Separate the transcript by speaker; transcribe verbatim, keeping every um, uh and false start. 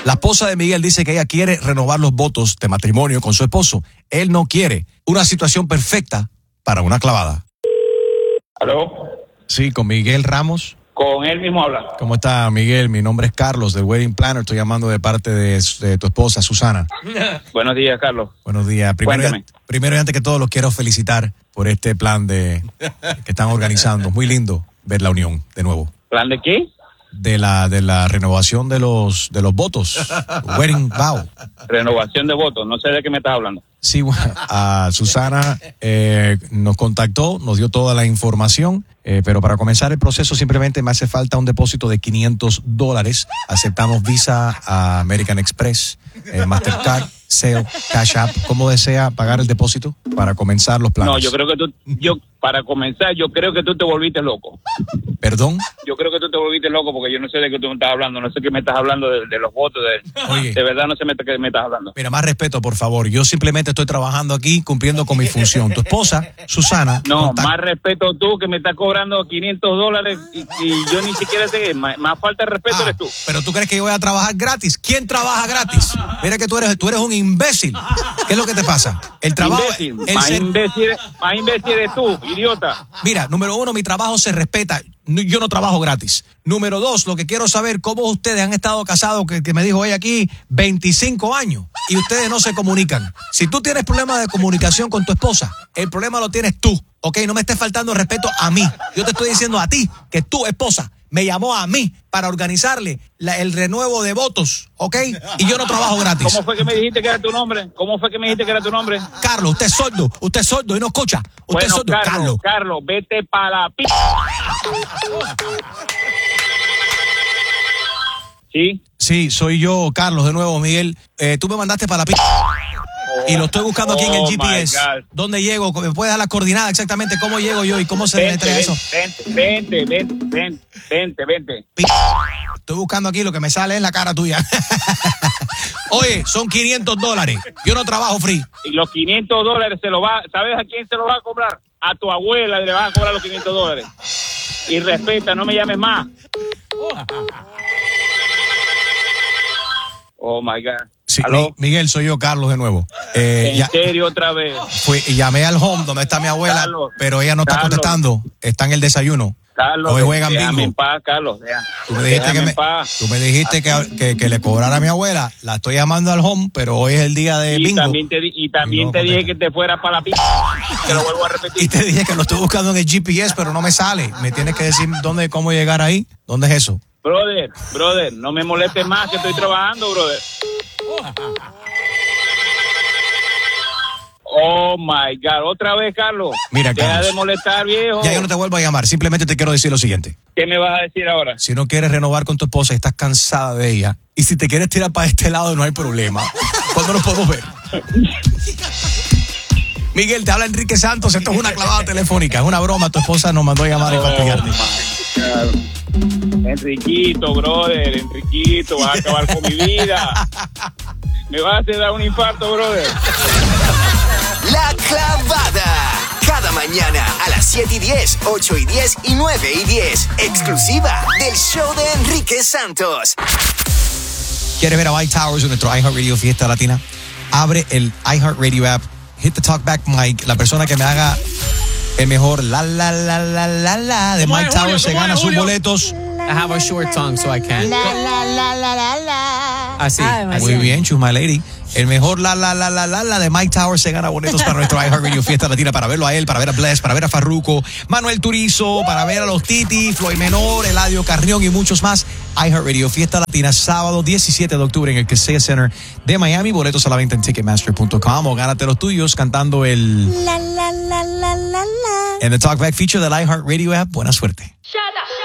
Speaker 1: La esposa de Miguel dice que ella quiere renovar los votos de matrimonio con su esposo. Él no quiere. Una situación perfecta para una clavada.
Speaker 2: ¿Aló?
Speaker 1: Sí, con Miguel Ramos.
Speaker 2: Con él mismo habla.
Speaker 1: ¿Cómo está, Miguel? Mi nombre es Carlos, del Wedding Planner. Estoy llamando de parte de, de tu esposa, Susana.
Speaker 2: Buenos días, Carlos.
Speaker 1: Buenos días. Primero,
Speaker 2: Cuéntame.
Speaker 1: primero y antes que todo, los quiero felicitar por este plan de que están organizando. Muy lindo ver la unión de nuevo.
Speaker 2: ¿Plan de qué?
Speaker 1: De la de la renovación de los de los votos. Wedding vow.
Speaker 2: Renovación de votos. No sé de qué me estás hablando.
Speaker 1: Sí, bueno, a Susana eh, nos contactó, nos dio toda la información, eh, pero para comenzar el proceso simplemente me hace falta un depósito de quinientos dólares. Aceptamos Visa, a American Express, eh, Mastercard, Zelle, Cash App. ¿Cómo desea pagar el depósito para comenzar los planes?
Speaker 2: No, yo creo que tú, yo, para comenzar, yo creo que tú te volviste loco.
Speaker 1: ¿Perdón?
Speaker 2: Yo creo que tú te volviste loco porque yo no sé de qué tú me estás hablando, no sé qué me estás hablando de, de los votos, de,
Speaker 1: Oye.
Speaker 2: de verdad no sé de qué me estás hablando.
Speaker 1: Mira, más respeto, por favor. Yo simplemente estoy trabajando aquí, cumpliendo con mi función. Tu esposa, Susana...
Speaker 2: No,
Speaker 1: contact-
Speaker 2: más respeto tú que me estás cobrando quinientos dólares y, y yo ni siquiera sé, más, más falta de respeto
Speaker 1: Ah,
Speaker 2: eres tú.
Speaker 1: pero tú crees que yo voy a trabajar gratis. ¿Quién trabaja gratis? Mira que tú eres, tú eres un imbécil. ¿Qué es lo que te pasa? El trabajo...
Speaker 2: Imbécil,
Speaker 1: el
Speaker 2: más,
Speaker 1: ser-
Speaker 2: imbécil, más imbécil eres tú, idiota.
Speaker 1: Mira, número uno, mi trabajo se respeta. No- Yo no trabajo gratis. Número dos, lo que quiero saber, cómo ustedes han estado casados, que, que me dijo ella aquí, veinticinco años, y ustedes no se comunican. Si tú tienes problemas de comunicación con tu esposa, el problema lo tienes tú, ¿ok? No me estés faltando respeto a mí. Yo te estoy diciendo a ti que tu esposa me llamó a mí para organizarle la- el renuevo de votos, ¿ok? Y yo no trabajo gratis.
Speaker 2: ¿Cómo fue que me dijiste que era tu nombre? ¿Cómo fue que me dijiste que era tu nombre?
Speaker 1: Carlos, usted es sordo, usted es sordo y no escucha. Usted es
Speaker 2: Bueno,
Speaker 1: sordo,
Speaker 2: Carlos,
Speaker 1: Carlos.
Speaker 2: Carlos, vete para la p... ¿Sí?
Speaker 1: Sí, soy yo, Carlos, de nuevo, Miguel. Eh, tú me mandaste para la p... Y lo estoy buscando aquí en el
Speaker 2: Oh,
Speaker 1: G P S.
Speaker 2: my God.
Speaker 1: ¿Dónde llego? ¿Me puedes dar las coordenadas exactamente cómo llego yo y cómo se
Speaker 2: Vente,
Speaker 1: deletrea eso?
Speaker 2: vente, vente, vente, vente, vente, vente.
Speaker 1: P- Estoy buscando aquí, lo que me sale es la cara tuya. Oye, son quinientos dólares. Yo no trabajo free.
Speaker 2: Y los quinientos dólares se lo va, ¿sabes a quién se lo va a cobrar? A tu abuela le vas a cobrar los quinientos dólares. Y respeta, no me llames más. Oh my God.
Speaker 1: Sí,
Speaker 2: ¿Aló?
Speaker 1: Mi- Miguel, soy yo, Carlos, de nuevo. Eh,
Speaker 2: ¿En
Speaker 1: ya,
Speaker 2: serio otra vez?
Speaker 1: fui, llamé al home donde está mi abuela,
Speaker 2: Carlos,
Speaker 1: pero ella no está
Speaker 2: Carlos.
Speaker 1: contestando. Está en el desayuno.
Speaker 2: Carlos,
Speaker 1: Hoy juegan
Speaker 2: déjame
Speaker 1: bingo.
Speaker 2: en paz, Carlos. Deja,
Speaker 1: Tú me dijiste,
Speaker 2: déjame
Speaker 1: que
Speaker 2: en
Speaker 1: me,
Speaker 2: paz.
Speaker 1: tú me dijiste que, que, que le cobrara a mi abuela. La estoy llamando al home, pero hoy es el día de
Speaker 2: Y
Speaker 1: bingo.
Speaker 2: también te, di- y también
Speaker 1: Y no
Speaker 2: te dije
Speaker 1: contesta.
Speaker 2: que te fueras para la p... Te lo vuelvo a
Speaker 1: Y
Speaker 2: repetir.
Speaker 1: te dije que lo estoy buscando en el G P S, pero no me sale. Me tienes que decir dónde, cómo llegar ahí. ¿Dónde es eso?
Speaker 2: Brother, brother, no me molestes más que estoy trabajando, brother. Oh my God, otra vez, Carlos.
Speaker 1: Mira,
Speaker 2: Deja
Speaker 1: Carlos.
Speaker 2: de molestar, viejo.
Speaker 1: Ya yo no te vuelvo a llamar. Simplemente te quiero decir lo siguiente.
Speaker 2: ¿Qué me vas a decir ahora?
Speaker 1: Si no quieres renovar con tu esposa y estás cansada de ella, y si te quieres tirar para este lado, no hay problema. ¿Cuándo nos podemos ver? Miguel, te habla Enrique Santos. Esto es una clavada telefónica. Es una broma. Tu esposa nos mandó a llamar y fastidiarte.
Speaker 2: Oh, my God. Enriquito, brother, Enriquito, vas a acabar con mi vida. Me vas a hacer dar un infarto, brother.
Speaker 3: La Clavada. Cada mañana a las siete y diez, ocho y diez y nueve y diez. Exclusiva del show de Enrique Santos.
Speaker 1: ¿Quieres ver a White Towers en nuestro iHeartRadio Fiesta Latina? Abre el iHeartRadio app, hit the talkback mic. La persona que me haga el mejor la la la la la la de
Speaker 4: ¿Cómo
Speaker 1: Mike
Speaker 4: es, Julio?
Speaker 1: Towers se
Speaker 4: ¿Cómo
Speaker 1: gana
Speaker 4: es,
Speaker 1: sus
Speaker 4: Julio?
Speaker 1: boletos.
Speaker 4: I have a short tongue, so I can't.
Speaker 5: La, la, la, la, la, la.
Speaker 4: Así,
Speaker 5: Ay,
Speaker 4: así.
Speaker 1: Muy bien, Chus, my lady. El mejor la la la la la la de Mike Towers se gana boletos para nuestro iHeartRadio Fiesta Latina, para verlo a él, para ver a Bless, para ver a Farruko, Manuel Turizo, para ver a los Titi, Floyd Menor, Eladio Carrión y muchos más. iHeartRadio Fiesta Latina, sábado diecisiete de octubre en el Kaseya Center de Miami. Boletos a la venta en ticketmaster punto com o gánate los tuyos cantando el
Speaker 5: La, la, la, la, la, la.
Speaker 1: en the Talkback feature del iHeartRadio app. Buena suerte.